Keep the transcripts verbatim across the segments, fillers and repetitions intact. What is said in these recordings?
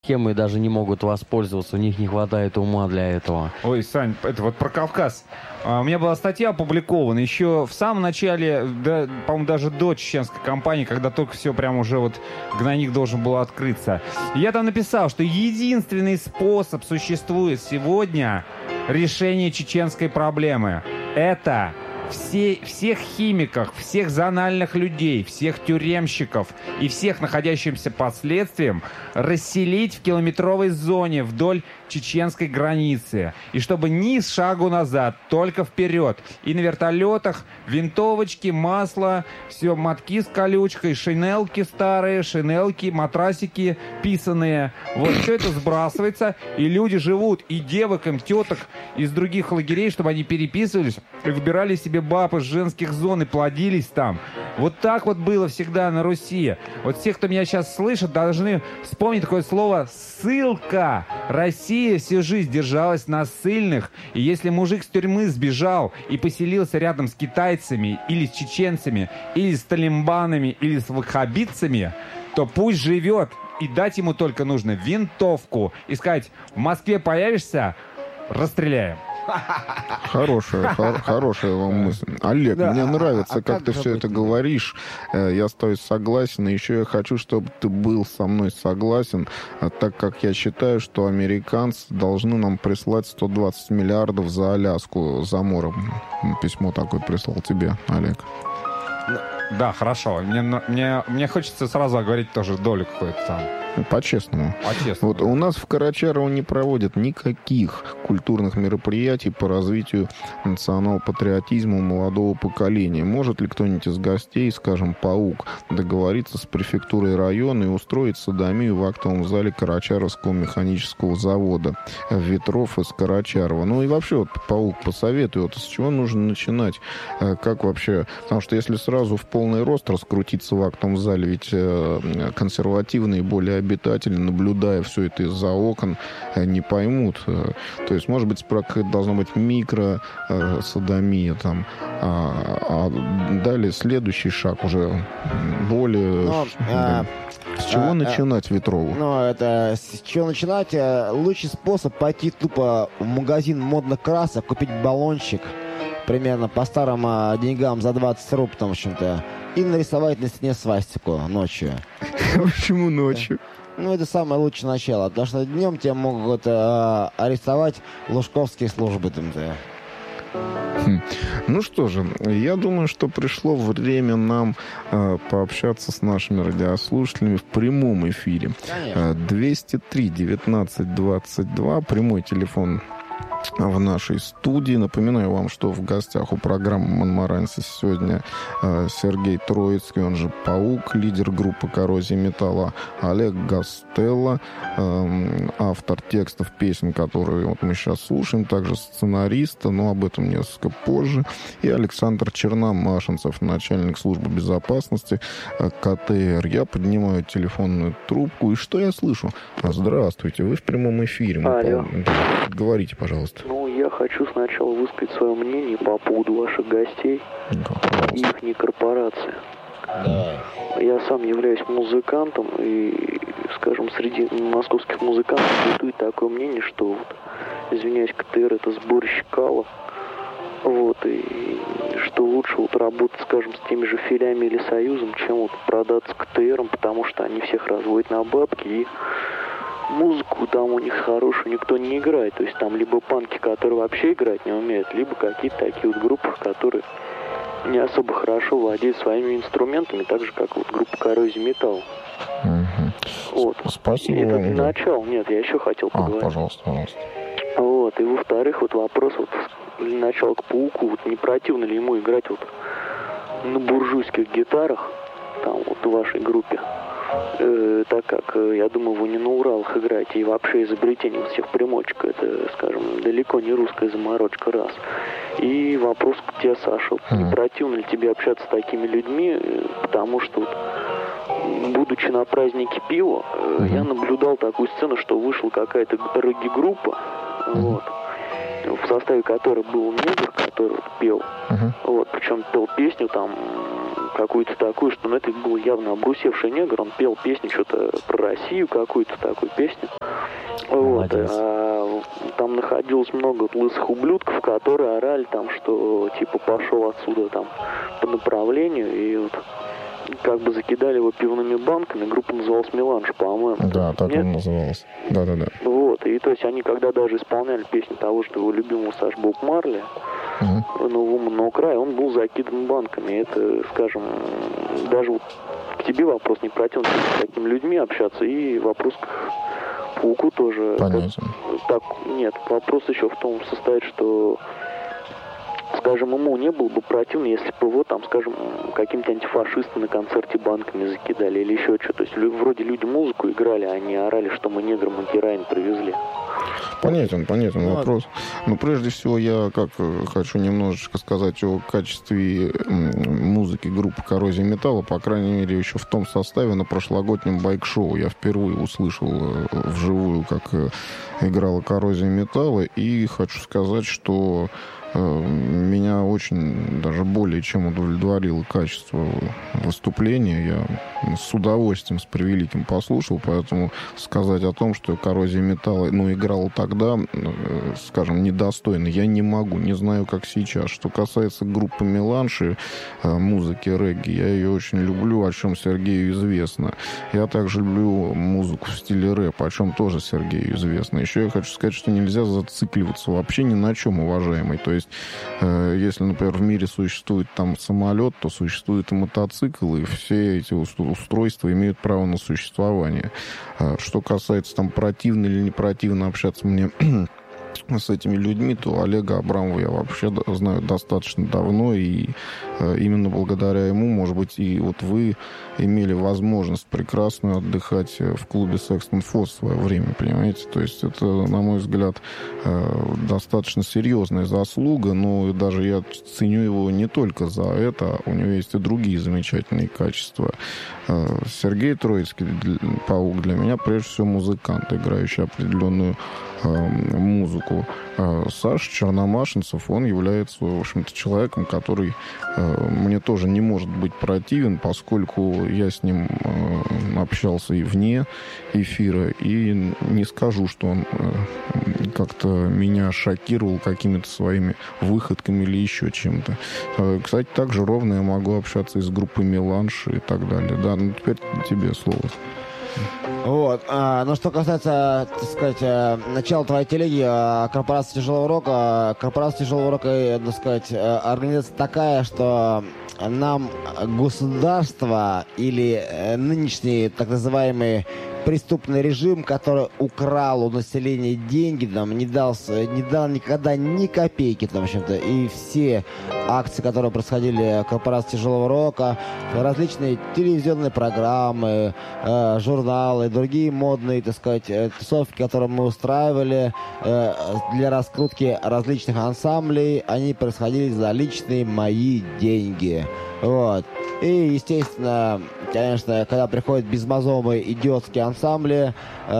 схемой даже не могут воспользоваться, у них не хватает ума для этого. Ой, Сань, это вот про Кавказ. А, у меня была статья опубликована еще в самом начале, да, по-моему, даже до чеченской кампании, когда только все прям уже вот гнойник должен был открыться. И я там написал, что единственный способ существует сегодня решения чеченской проблемы. Это все, всех химиков, всех зональных людей, всех тюремщиков и всех находящихся под следствием расселить в километровой зоне вдоль чеченской границы. И чтобы ни шагу назад, только вперед. И на вертолетах винтовочки, масло, все, мотки с колючкой, шинелки старые, шинелки, матрасики писаные. Вот все это сбрасывается, и люди живут. И девок им, теток из других лагерей, чтобы они переписывались и выбирали себе баб из женских зон и плодились там. Вот так вот было всегда на Руси. Вот все, кто меня сейчас слышит, должны вспомнить такое слово «ссылка». Россия всю жизнь держалась на ссыльных. И если мужик с тюрьмы сбежал и поселился рядом с китайцами, или с чеченцами, или с талибанами, или с ваххабитцами, то пусть живет. И дать ему только нужно винтовку. И сказать: в Москве появишься — расстреляем. Хорошая, хор- хорошая вам мысль. Олег, Да, мне а- нравится, а как, как ты же все быть? это говоришь. Э, Я остаюсь согласен. И еще я хочу, чтобы ты был со мной согласен, а так как я считаю, что американцы должны нам прислать сто двадцать миллиардов за Аляску, за морем. Письмо такое прислал тебе, Олег. Да, хорошо. Мне, мне, мне хочется сразу оговорить тоже долю какую-то там. Ну, по-честному. А честно. Вот у нас в Карачарово не проводят никаких культурных мероприятий по развитию национал-патриотизма у молодого поколения. Может ли кто-нибудь из гостей, скажем, Паук, договориться с префектурой района и устроить содомию в актовом зале Карачаровского механического завода Ветров из Карачарова? Ну и вообще, вот, Паук, посоветуй, вот с чего нужно начинать? Э, Как вообще? Потому что если сразу в полный рост раскрутиться в актовом зале, ведь э, консервативные, более обитатели, наблюдая все это из-за окон, э, не поймут. Э, То есть, может быть, справа какая-то должна быть микро-содомия там. А, а далее следующий шаг уже более... Но, да. а, С чего а, начинать Ветрову? Ну, это с чего начинать? Э, Лучший способ пойти тупо в магазин модных красок, купить баллончик, примерно по старым а, деньгам за двадцать рублей, в общем-то, и нарисовать на стене свастику ночью. Почему ночью? Ну, это самое лучшее начало, потому что днем тебя могут э, арестовать лужковские службы. Там-то. Хм. Ну что же, я думаю, что пришло время нам э, пообщаться с нашими радиослушателями в прямом эфире. Конечно. Э, двести три девятнадцать двадцать два, прямой телефон в нашей студии. Напоминаю вам, что в гостях у программы «Монмаранси» сегодня э, Сергей Троицкий, он же Паук, лидер группы «Коррозия металла», Олег Гастелло, э, автор текстов песен, которые вот мы сейчас слушаем, также сценарист, но об этом несколько позже, и Александр Черномашинцев, начальник службы безопасности э, ка тэ эр. Я поднимаю телефонную трубку, и что я слышу? Здравствуйте, вы в прямом эфире. Алло. Да, говорите, пожалуйста. Ну, я хочу сначала высказать свое мнение по поводу ваших гостей и их корпорации. Я сам являюсь музыкантом, и, скажем, среди московских музыкантов бытует такое мнение, что, вот, извиняюсь, ка тэ эр — это сборище кала. Вот, и что лучше вот работать, скажем, с теми же филями или союзом, чем вот продаться ка тэ эрам, потому что они всех разводят на бабки, и музыку там у них хорошую никто не играет. То есть там либо панки, которые вообще играть не умеют, либо какие-то такие вот группы, которые не особо хорошо владеют своими инструментами, так же, как вот группа «Коррозия металла». Угу. Вот. Спасибо И это вам. для Да. начала. Нет, я еще хотел А, поговорить. пожалуйста, пожалуйста. Вот. И во-вторых, вот вопрос вот для начала к Пауку. Вот не противно ли ему играть вот на буржуйских гитарах, там вот в вашей группе? Э, так как, э, я думаю, вы не на Уралах играете, и вообще изобретение вот всех примочек, это, скажем, далеко не русская заморочка, раз. И вопрос к тебе, Саша. Вот не противно ли тебе общаться с такими людьми, э, потому что, вот, будучи на празднике пива, э, я наблюдал такую сцену, что вышла какая-то регги-группа, вот, в составе которой был негр, который вот пел, Мгм. вот, причем пел песню там какую-то такую, что ну, это был явно обрусевший негр, он пел песню что-то про Россию, какую-то такую песню. Вот, а там находилось много лысых ублюдков, которые орали там, что типа пошел отсюда там по направлению, и вот как бы закидали его пивными банками. Группа называлась «Меланж», по-моему. Да, так Нет? он назывался. Да-да-да. Вот, и то есть они когда даже исполняли песню того, что его любимого Саш Боб Марли, Угу. «No Woman No Cry», он был закидан банками. Это, скажем, даже вот к тебе вопрос не противно с такими людьми общаться, и вопрос к Пауку тоже. Понятен. Так, нет, вопрос еще в том состоит, что, скажем, ему не было бы противно, если бы его, там, скажем, каким-то антифашистам на концерте банками закидали или еще что-то. То есть лю- вроде люди музыку играли, а не орали, что мы неграм и героин привезли. Понятен, понятен Ну, вопрос. Но прежде всего я как э, хочу немножечко сказать о качестве м, музыки группы «Коррозия металла», по крайней мере, еще в том составе на прошлогоднем байк-шоу. Я впервые услышал э, вживую, как э, играла «Коррозия металла», и хочу сказать, что э, меня очень даже более чем удовлетворило качество выступления. Я с удовольствием, с превеликим послушал, поэтому сказать о том, что «Коррозия металла» ну, играла тогда, э, скажем, недостойно, я не могу, не знаю, как сейчас. Что касается группы «Меланж» и э, музыки регги, я ее очень люблю, о чем Сергею известно. Я также люблю музыку в стиле рэп, о чем тоже Сергею известно. Еще я хочу сказать, что нельзя зацикливаться вообще ни на чем, уважаемый. То есть, э, если, например, в мире существует там самолет, то существует и мотоцикл, и все эти устройства имеют право на существование. Э, что касается там противно или не противно общаться мне с этими людьми, то Олега Абрамова я вообще знаю достаточно давно, и э, именно благодаря ему, может быть, и вот вы имели возможность прекрасно отдыхать в клубе Sexton Foss в свое время, понимаете? То есть это, на мой взгляд, э, достаточно серьезная заслуга, но даже я ценю его не только за это, у него есть и другие замечательные качества. Э, Сергей Троицкий, Паук, для меня прежде всего музыкант, играющий определенную музыку. Саша Черномашинцев, он является, в общем-то, человеком, который э, мне тоже не может быть противен, поскольку я с ним э, общался и вне эфира, и не скажу, что он э, как-то меня шокировал какими-то своими выходками или еще чем-то. Э, кстати, также ровно я могу общаться и с группой «Меланж» и так далее. Да, ну теперь тебе слово. Вот. А, ну, что касается, так сказать, э, начала твоей телеги, э, корпорация тяжелого рока, корпорация тяжелого рока, э, так сказать, э, организация такая, что нам государство или э, нынешний так называемый преступный режим, который украл у населения деньги, там, не дал, не дал никогда ни копейки, там, в общем-то, и все акции, которые происходили в корпорации тяжелого рока, различные телевизионные программы, э, журналы, другие модные, так сказать, тусовки, которые мы устраивали э, для раскрутки различных ансамблей, они происходили за личные мои деньги. Вот. И, естественно, конечно, когда приходят безмозговые идиотские ансамбли,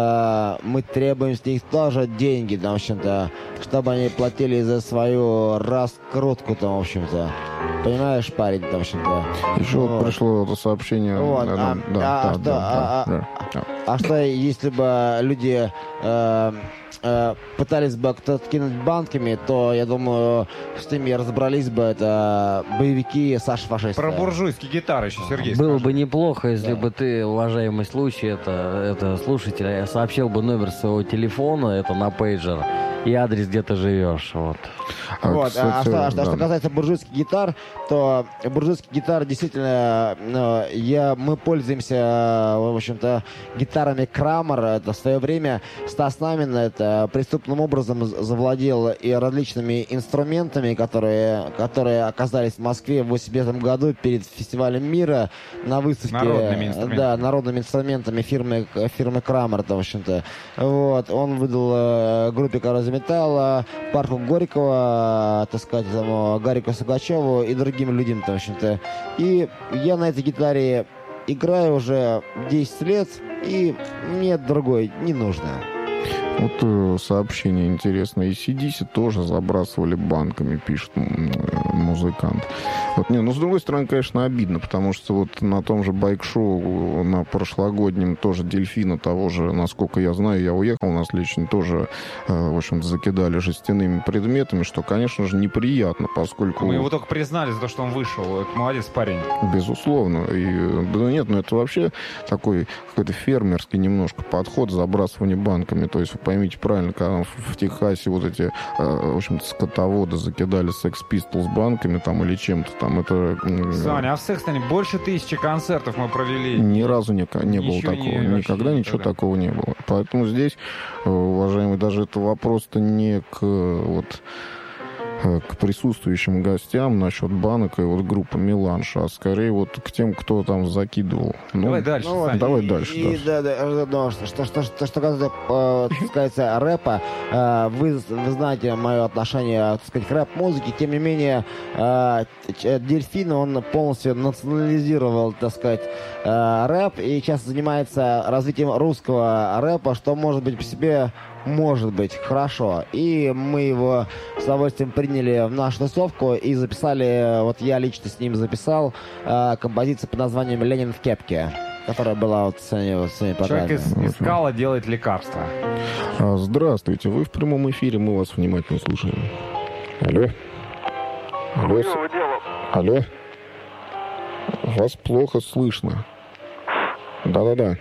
э, мы требуем с них тоже деньги, там, в общем-то, чтобы они платили за свою раскрутку, там, в общем-то. Понимаешь, парень, там, в общем-то. Еще вот пришло это сообщение. Вот. Да, А, да, а, да, что, да, а, да, да. а что, если бы люди э, э, пытались бы кто-то кинуть банками, то, я думаю, с ними разобрались бы это боевики Саши Фашиста. Про буржуйские гитары еще, Сергей, Было скажи. бы неплохо, если Да. бы ты, уважаемый случай, это, это слушатель, сообщил бы номер своего телефона, это на пейджер, и адрес, где ты живешь. Вот. А, Вот. кстати, а, что, а что- да. что касается буржуйских гитар, то буржуйские гитары действительно, ну, я, мы пользуемся, в общем-то, гитарами Крамер. Это в свое время Стас Намин это преступным образом завладел и различными инструментами, которые, которые оказались в Москве в восемьдесят пятом году перед фестивалем мира на выставке. Народными инструментами. Да, народными инструментами фирмы, фирмы Крамер, в общем-то. Вот. Он выдал э, группе «Коррозия металла», парку Горького, так сказать, тому, Гарику Сугачеву и другим людям, в общем-то. И я на этой гитаре играю уже десять лет, и мне другой не нужно. Вот э, сообщение интересное. И си ди си тоже забрасывали банками, пишет э, музыкант. Вот, не, ну, с другой стороны, конечно, обидно, потому что вот на том же байк-шоу, на прошлогоднем тоже Дельфина того же, насколько я знаю, я уехал, у нас лично тоже, э, в общем-то, закидали жестяными предметами, что, конечно же, неприятно, поскольку... Мы его только признали за то, что он вышел. Это молодец парень. Безусловно. И, да нет, ну это вообще такой какой-то фермерский немножко подход, забрасывание банками. То есть, вы поймите правильно, когда в, в Техасе вот эти, в общем-то, скотоводы закидали Sex Pistols банками там или чем-то там, это... Саня, а в Секстоне больше тысячи концертов мы провели. Ни разу не, не было Ничего такого. не- Никогда вообще ничего никогда. такого не было. Поэтому здесь, уважаемый, даже это вопрос-то не к вот... к присутствующим гостям насчет банок и вот группы «Меланж», а скорее вот к тем, кто там закидывал. Ну, Давай дальше, Ну, Сань. давай и, дальше, И, дальше. да, да, да, что, что, что, что, что касается, э, так сказать, рэпа, э, вы, вы знаете мое отношение, так сказать, к рэп-музыке, тем не менее, э, ч- Дельфин, он полностью национализировал, так сказать, э, рэп и сейчас занимается развитием русского рэпа, что может быть по себе, может быть, хорошо. И мы его с удовольствием приняли в нашу тусовку и записали, вот я лично с ним записал э, композицию под названием «Ленин в кепке», которая была вот в своей, в своей программе. Человек из, из скала делает лекарства. А, здравствуйте, вы в прямом эфире, мы вас внимательно слушаем. Алло? Алло? с- Алло? Вас плохо слышно. Да-да-да.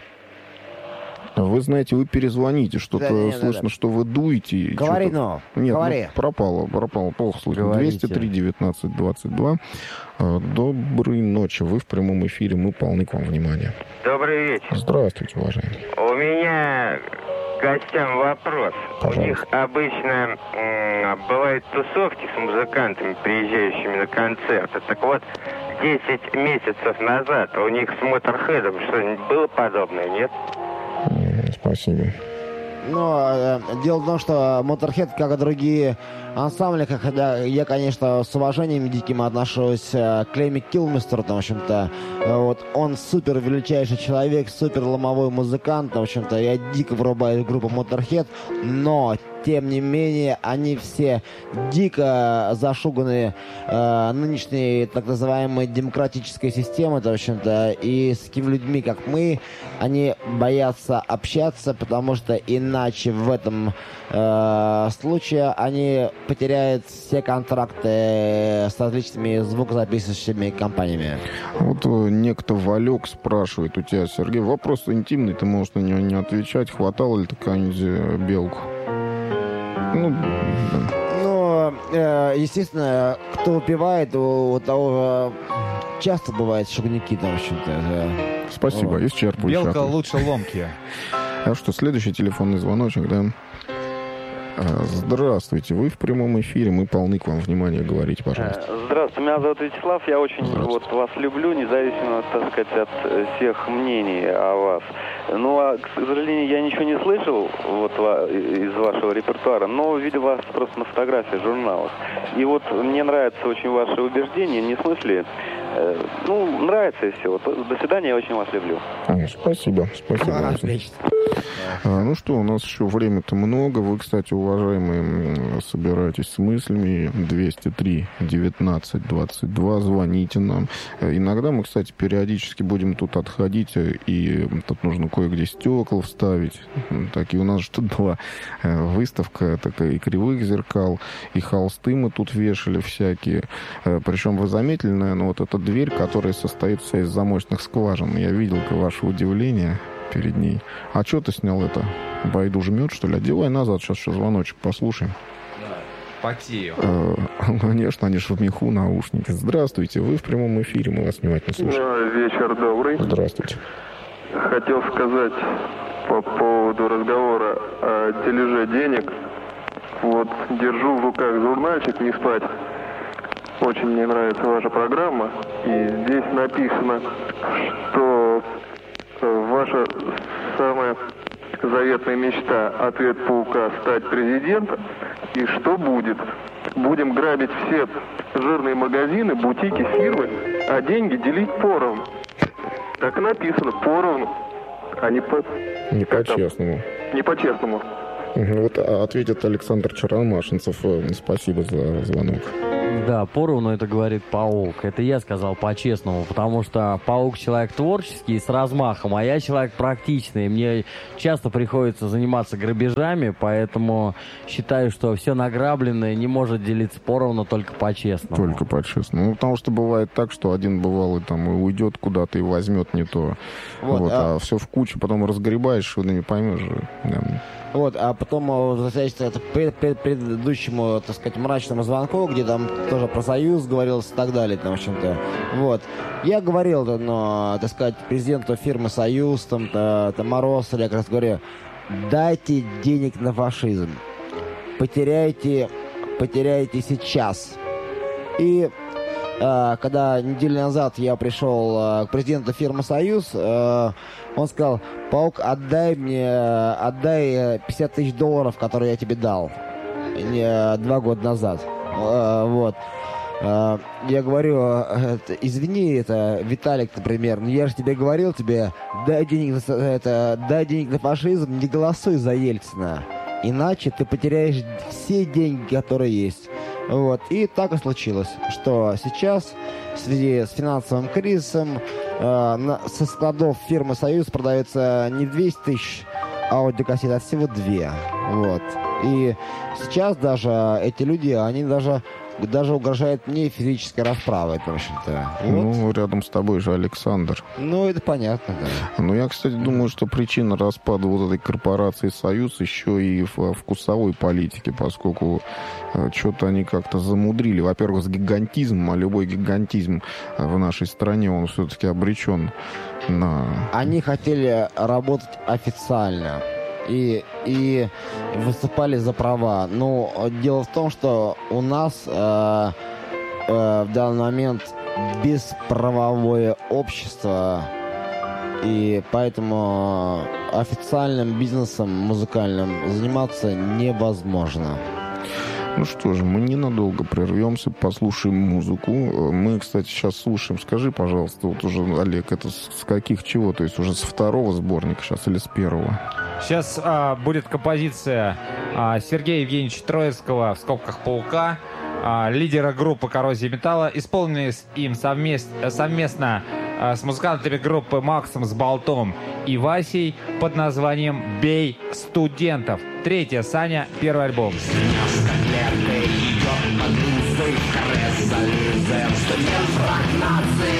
Вы знаете, вы перезвоните, что-то Да, не, слышно, да, да. что вы дуете. и Говори, что-то- ну, Нет, говори. ну, пропало, пропало, плохо слышно. Говорите. двести три девятнадцать двадцать два. А, Доброй ночи, вы в прямом эфире, мы полны к вам внимания. Добрый вечер. Здравствуйте, уважаемый. У меня к гостям вопрос. Пожалуйста. У них обычно м, бывают тусовки с музыкантами, приезжающими на концерты. Так вот, десять месяцев назад у них с Моторхедом что-нибудь было подобное, нет? М, Спасибо. Но э, дело в том, что Motorhead, как и другие ансамбли, как я, я, конечно, с уважением диким отношусь э, к Леми Килмистеру, в общем-то, э, вот, он супер величайший человек, супер ломовой музыкант, в общем-то, я дико врубаю группу Motorhead, но, тем не менее, они все дико зашуганы э, нынешней, так называемой, демократической системой, в общем-то, и с такими людьми, как мы, они боятся общаться, потому что иначе в этом э, случае они потеряют все контракты с различными звукозаписывающими компаниями. Вот э, некто Валек спрашивает у тебя, Сергей, вопрос интимный, ты можешь на него не отвечать. Хватало ли ты какую-нибудь э, белку? Ну, да. Ну, э, естественно, кто выпивает, у, у того же часто бывает шагники, там, в общем-то. э. Спасибо, Вот. исчерпывающий Белка ответ. лучше ломки. А что, следующий телефонный звоночек, да? А, Здравствуйте, вы в прямом эфире, мы полны к вам внимания, говорите, пожалуйста. Здравствуйте, меня зовут Вячеслав, я очень Здравствуйте. вот вас люблю, независимо, так сказать, от э, всех мнений о вас. Ну, а, к сожалению, я ничего не слышал вот ва- из вашего репертуара, но видел вас просто на фотографиях в журналах. И вот мне нравятся очень ваши убеждения, не в смысле, э, ну, нравится и все. Вот, до свидания, я очень вас люблю. А, спасибо, спасибо. А, Владимир. отлично. А, ну что, у нас еще время-то много. Вы, кстати, уважаемые, м, собираетесь с мыслями. двести три девятнадцать двадцать два. Звоните нам. Э, Иногда мы, кстати, периодически будем тут отходить, э, и тут нужно кое-где стекла вставить. М, Такие у нас же тут была э, выставка такая и кривых зеркал, и холсты мы тут вешали всякие. Э, Причем вы заметили, наверное, вот эта дверь, которая состоит вся из замочных скважин. Я видел ваше удивление перед ней. А что ты снял это? Байду жмет, что ли? Одевай назад, сейчас еще звоночек послушаем. Потею. Э, Конечно, они же в меху, наушники. Здравствуйте, вы в прямом эфире, мы вас внимательно слушаем. Вечер добрый. Здравствуйте. Хотел сказать по поводу разговора о дележе денег. Вот держу в руках журнальчик «Не спать». Очень мне нравится ваша программа. И здесь написано, что э, ваша самая заветная мечта — ответ паука — стать президентом. И что будет? Будем грабить все жирные магазины, бутики, фирмы, а деньги делить поровну. Так и написано, поровну, а не по... Не по-честному. не по-честному. Вот ответит Александр Черномашинцев. Спасибо за звонок. Да, поровну это говорит Паук. Это я сказал по-честному, потому что Паук человек творческий и с размахом, а я человек практичный. Мне часто приходится заниматься грабежами, поэтому считаю, что все награбленное не может делиться поровну, только по-честному. Только по-честному. Ну, потому что бывает так, что один бывалый там и уйдет куда-то и возьмет не то. Вот, вот, а... а все в кучу, потом разгребаешь, и не поймешь же. Да. Вот, а потом возвращаясь это пред, пред, предыдущему, так сказать, мрачному звонку, где там тоже про Союз говорилось и так далее, там, в общем-то. Вот. Я говорил, но, так сказать, президенту фирмы Союз, там, то, там Мороз, я как раз говорю, дайте денег на фашизм. Потеряйте, потеряйте сейчас. И э, когда неделю назад я пришел э, к президенту фирмы Союз, э, он сказал: Паук, отдай мне, отдай пятьдесят тысяч долларов, которые я тебе дал э, два года назад. Э, вот. Э, я говорю, э, извини, это Виталик, например, я же тебе говорил, тебе дай денег, это, дай денег на фашизм, не голосуй за Ельцина, иначе ты потеряешь все деньги, которые есть. Вот. И так и случилось, что сейчас в связи с финансовым кризисом э, на, со складов фирмы «Союз» продается не двести тысяч аудиокассет, а всего две. Вот. И сейчас даже эти люди, они даже, даже угрожают мне физической расправой, в общем-то. Вот. Ну, рядом с тобой же Александр. Ну, это понятно, да. Ну, я, кстати, думаю, что причина распада вот этой корпорации «Союз» еще и в вкусовой политике, поскольку э, что-то они как-то замудрили. Во-первых, с гигантизмом, а любой гигантизм в нашей стране, он все-таки обречен на... Они хотели работать официально. И, и выступали за права. Но дело в том, что у нас э, э, в данный момент бесправовое общество, и поэтому официальным бизнесом музыкальным заниматься невозможно. Ну что же, мы ненадолго прервемся, послушаем музыку. Мы, кстати, сейчас слушаем. Скажи, пожалуйста, вот уже, Олег, это с каких чего? То есть уже с второго сборника сейчас или с первого? Сейчас а, будет композиция а, Сергея Евгеньевича Троицкого, в скобках «Паука», а, лидера группы «Коррозия металла», исполненные им совмест, совместно а, с музыкантами группы Максом с Болтом и Васей под названием «Бей студентов». Третья, Саня, первый альбом. Студент враг нации.